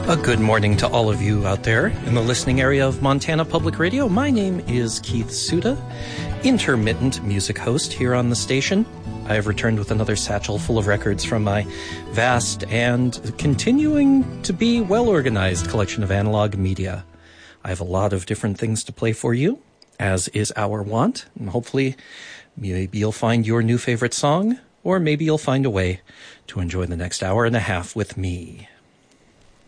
A good morning to all of you out there in the listening area of Montana Public Radio. My name is Keith Suda, intermittent music host here on the station. I have returned with another satchel full of records from my vast and continuing to be well-organized collection of analog media. I have a lot of different things to play for you, as is our wont, and hopefully maybe you'll find your new favorite song, or maybe you'll find a way to enjoy the next hour and a half with me.